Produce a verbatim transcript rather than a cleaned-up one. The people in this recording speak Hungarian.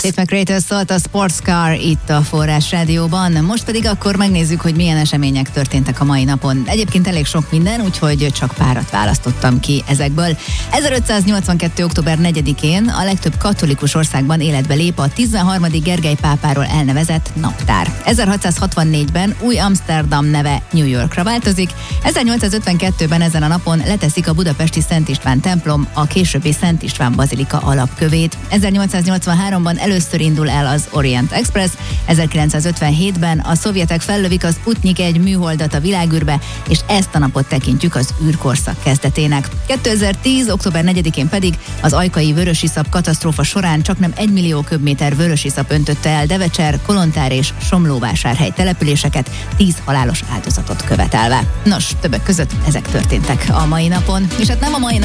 Tate McRae-től szólt a Sports Car itt a Forrás Rádióban. Most pedig akkor megnézzük, hogy milyen események történtek a mai napon. Egyébként elég sok minden, úgyhogy csak párat választottam ki ezekből. ezerötszáznyolcvankettő. október negyedikén a legtöbb katolikus országban életbe lép a tizenharmadik Gergely pápáról elnevezett naptár. ezerhatszázhatvannégyben új Amsterdam neve New Yorkra változik. ezernyolcszázötvenkettőben ezen a napon leteszik a budapesti Szent István templom a későbbi Szent István bazilika alapkövét. ezernyolcszáznyolcvanháromban először indul el az Orient Express, ezerkilencszázötvenhétben a szovjetek fellövik az Sputnik egy műholdat a világűrbe, és ezt a napot tekintjük az űrkorszak kezdetének. kétezer-tíz. október negyedikén pedig az ajkai vörösiszap katasztrófa során csaknem egy millió köbméter vörösiszap öntötte el Devecser, Kolontár és Somlóvásárhely településeket, tíz halálos áldozatot követelve. Nos, többek között ezek történtek a mai napon, és hát nem a mai napon